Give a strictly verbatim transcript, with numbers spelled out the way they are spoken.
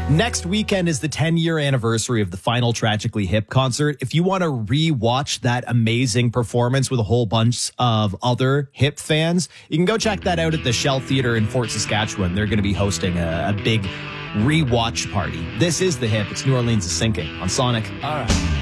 Next weekend is the ten-year anniversary of the final Tragically Hip concert. If you want to re-watch that amazing performance with a whole bunch of other Hip fans, you can go check that out at the Shell Theatre in Fort Saskatchewan. They're going to be hosting a, a big re-watch party. This is The Hip. It's New Orleans is Sinking on Sonic. All right.